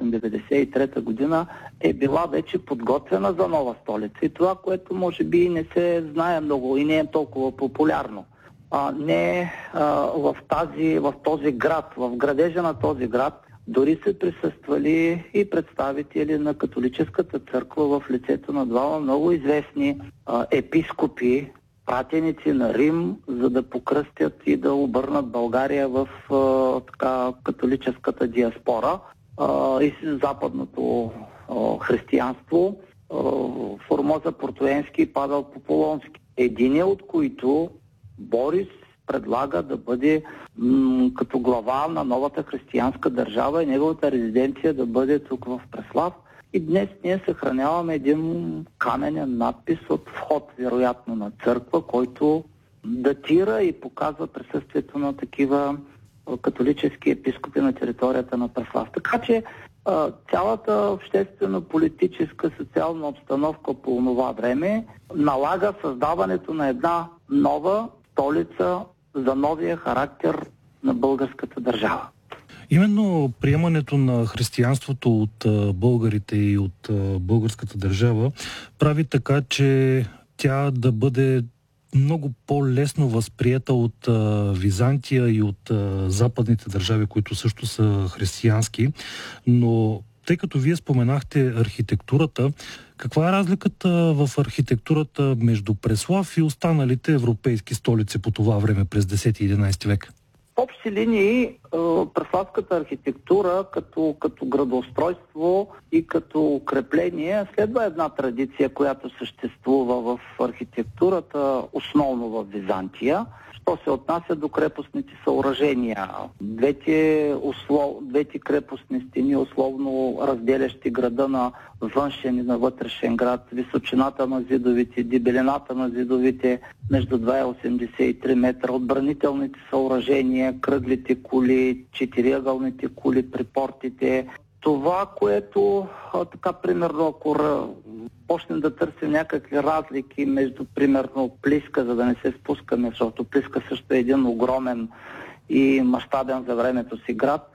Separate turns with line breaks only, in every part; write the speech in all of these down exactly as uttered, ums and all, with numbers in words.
деветстотин деветдесет и трета година е била вече подготвена за нова столица. И това, което може би не се знае много и не е толкова популярно. А, не а, в, тази, в този град, в градежа на този град, дори са присъствали и представители на католическата църква в лицето на двама много известни а, епископи, пратеници на Рим, за да покръстят и да обърнат България в а, така, католическата диаспора а, и западното а, християнство. А, Формоза Портуенски и Павел Пополонски. Единият от които Борис предлага да бъде м- като глава на новата християнска държава и неговата резиденция да бъде тук в Преслав. И днес ние съхраняваме един каменен надпис от вход, вероятно, на църква, който датира и показва присъствието на такива католически епископи на територията на Преслав. Така че цялата обществено-политическа, социална обстановка по това време налага създаването на една нова столица за новия характер на българската държава.
Именно приемането на християнството от българите и от българската държава прави така, че тя да бъде много по-лесно възприета от Византия и от западните държави, които също са християнски. Но тъй като вие споменахте архитектурата, каква е разликата в архитектурата между Преслав и останалите европейски столици по това време през десети и единадесети век?
В общи линии преславската архитектура като, като градоустройство и като укрепление следва една традиция, която съществува в архитектурата, основно в Византия. Що се отнася до крепостните съоръжения, двете, услов... двете крепостни стени, условно разделящи града на външен и на вътрешен град, височината на зидовите, дебелината на зидовите между два цяло осемдесет и три метра, отбранителните съоръжения, кръглите кули, четириъгълните кули при портите. Това, което а, така примерно, ако почнем да търсим някакви разлики между, примерно, Плиска, за да не се спускаме, защото Плиска също е един огромен и мащабен за времето си град.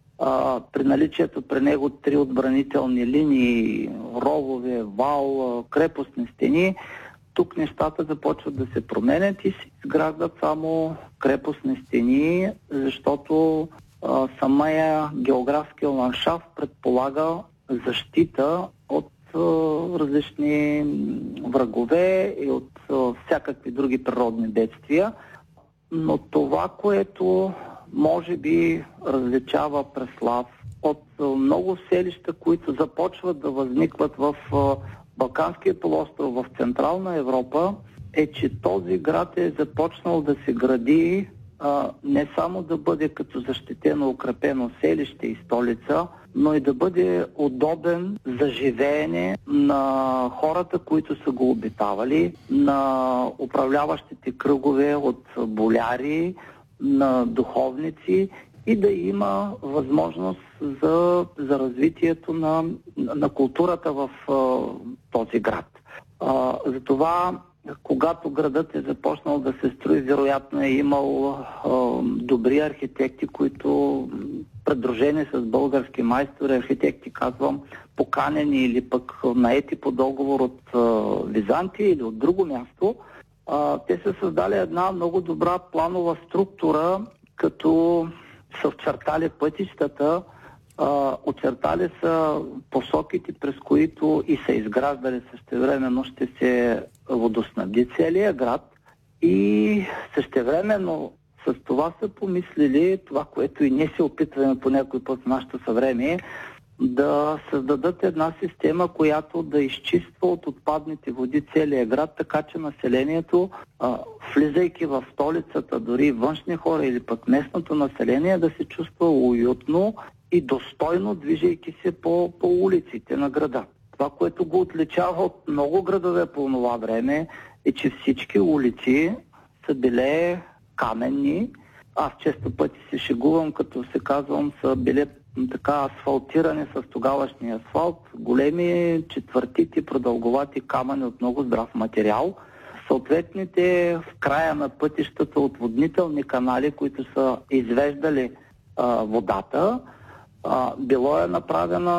А, при наличието при него три отбранителни линии, ровове, вал, крепостни стени, тук нещата започват да се променят и се изграждат само крепостни стени, защото а, самия географски ландшафт предполага защита от а, различни врагове и от а, всякакви други природни бедствия. Но това, което може би различава Преслав от а, много селища, които започват да възникват в а, Балканския полуостров, в Централна Европа, е, че този град е започнал да се гради а, не само да бъде като защитено, укрепено селище и столица, но и да бъде удобен за живеене на хората, които са го обитавали, на управляващите кръгове от боляри, на духовници и да има възможност за, за развитието на, на културата в а, този град. А, затова, когато градът е започнал да се строи, вероятно е имал а, добри архитекти, които придружени с български майстори, архитекти, казвам, поканени или пък наети по договор от а, Византия или от друго място, а, те са създали една много добра планова структура, като са очертали пътищата, а, очертали са посоките, през които и са изграждали същевременно ще се водоснабди целия град и същевременно с това са помислили това, което и ние се опитваме по някой път в нашето съвремие, да създадат една система, която да изчиства от отпадните води целия град, така че населението, а, влизайки в столицата, дори външни хора или пък местното население, да се чувства уютно и достойно, движейки се по, по улиците на града. Това, което го отличава от много градове по това време, е, че всички улици са били каменни. Аз често пъти се шегувам, като се казвам, са били така асфалтирани с тогавашния асфалт, големи четвъртити, продълговати камъни от много здрав материал. Съответните в края на пътищата отводнителни канали, които са извеждали а, водата, а, било е направена